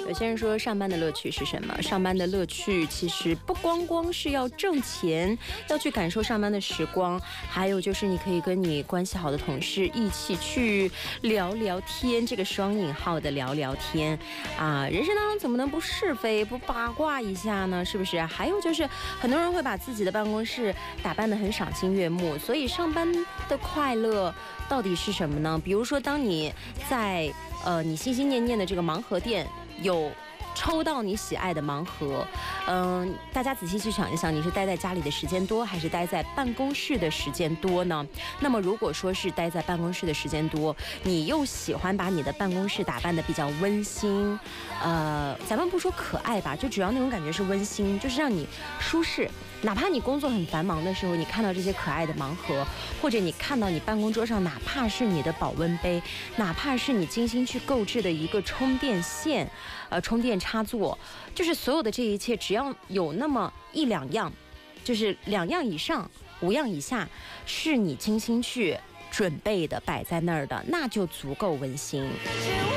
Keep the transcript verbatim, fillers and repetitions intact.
有些人说上班的乐趣是什么？上班的乐趣其实不光光是要挣钱，要去感受上班的时光，还有就是你可以跟你关系好的同事一起去聊聊天，这个双引号的聊聊天啊，人生当中怎么能不是非不八卦一下呢？是不是？还有就是很多人会把自己的办公室打扮得很赏心悦目，所以上班的快乐到底是什么呢？比如说，当你在呃你心心念念的这个盲盒店有抽到你喜爱的盲盒，嗯，大家仔细去想一想，你是待在家里的时间多，还是待在办公室的时间多呢？那么如果说是待在办公室的时间多，你又喜欢把你的办公室打扮得比较温馨，呃，咱们不说可爱吧，就只要那种感觉是温馨，就是让你舒适。哪怕你工作很繁忙的时候，你看到这些可爱的盲盒，或者你看到你办公桌上哪怕是你的保温杯，哪怕是你精心去购置的一个充电线，呃，充电插座，就是所有的这一切，只要有那么一两样，就是两样以上，五样以下，是你精心去准备的，摆在那儿的，那就足够温馨。